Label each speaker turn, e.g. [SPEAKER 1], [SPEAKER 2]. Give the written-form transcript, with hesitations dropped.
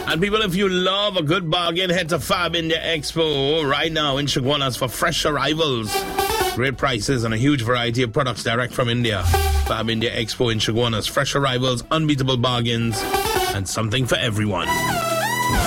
[SPEAKER 1] And people, if you love a good bargain, head to Fab India Expo right now in Chaguanas for fresh arrivals. Great prices and a huge variety of products direct from India. Fab India Expo in Chaguanas. Fresh arrivals, unbeatable bargains, and something for everyone.